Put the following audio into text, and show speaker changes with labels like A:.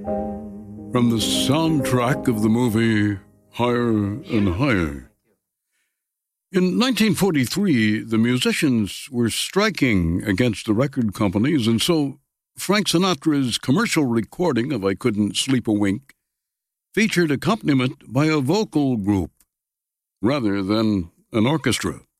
A: From the soundtrack of the movie Higher and Higher. In 1943, the musicians were striking against the record companies, and so Frank Sinatra's commercial recording of I Couldn't Sleep a Wink featured accompaniment by a vocal group rather than an orchestra.